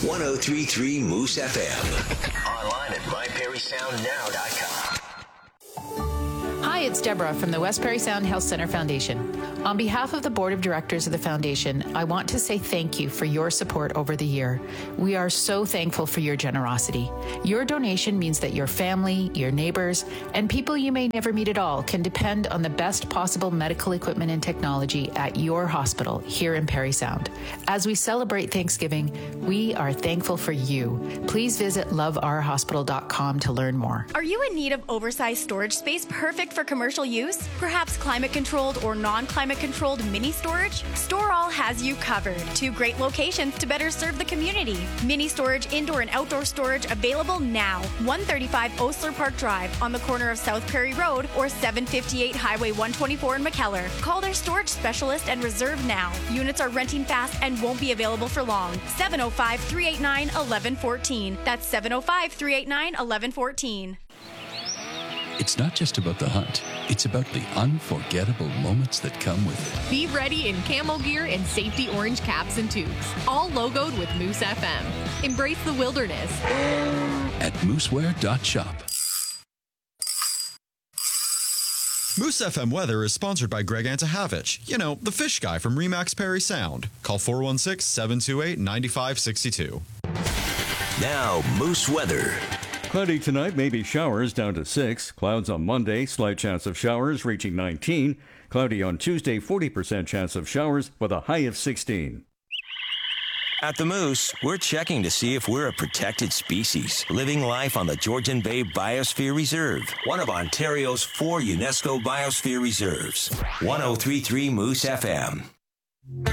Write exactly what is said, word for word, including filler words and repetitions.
one oh three point three Moose F M. Online at my perry sound now dot com. Hi, it's Deborah from the West Perry Sound Health Center Foundation. On behalf of the Board of Directors of the Foundation, I want to say thank you for your support over the year. We are so thankful for your generosity. Your donation means that your family, your neighbors, and people you may never meet at all can depend on the best possible medical equipment and technology at your hospital here in Perry Sound. As we celebrate Thanksgiving, we are thankful for you. Please visit love our hospital dot com to learn more. Are you in need of oversized storage space perfect for commercial use? Perhaps climate-controlled or non-climate-controlled mini storage? StoreAll has you covered. Two great locations to better serve the community. Mini storage, indoor and outdoor storage available now. one thirty-five Osler Park Drive on the corner of South Prairie Road or seven fifty-eight Highway one twenty-four in McKellar. Call their storage specialist and reserve now. Units are renting fast and won't be available for long. seven oh five, three eight nine, one one one four. That's seven oh five, three eight nine, one one one four. It's not just about the hunt. It's about the unforgettable moments that come with it. Be ready in camo gear and safety orange caps and tubes. All logoed with Moose F M. Embrace the wilderness. At mooseware dot shop. Moose F M Weather is sponsored by Greg Antahavich. You know, the fish guy from Remax Perry Sound. Call four one six, seven two eight, nine five six two. Now, Moose Weather. Cloudy tonight, maybe showers down to six. Clouds on Monday, slight chance of showers reaching nineteen. Cloudy on Tuesday, forty percent chance of showers with a high of sixteen. At the Moose, we're checking to see if we're a protected species, living life on the Georgian Bay Biosphere Reserve, one of Ontario's four UNESCO Biosphere Reserves. one oh three point three Moose F M.